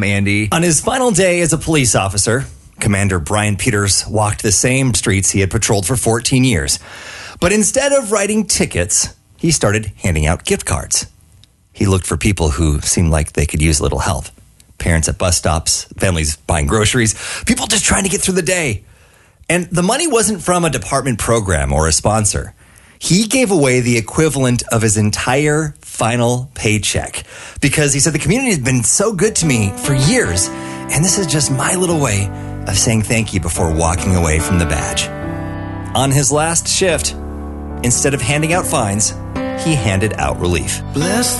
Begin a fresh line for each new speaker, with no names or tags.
Andy. On his final day as a police officer, Commander Brian Peters walked the same streets he had patrolled for 14 years. But instead of writing tickets, he started handing out gift cards. He looked for people who seemed like they could use a little help. Parents at bus stops, families buying groceries, people just trying to get through the day. And the money wasn't from a department program or a sponsor. He gave away the equivalent of his entire final paycheck because he said the community has been so good to me for years, and this is just my little way of saying thank you before walking away from the badge. On his last shift, instead of handing out fines, he handed out relief.
Bless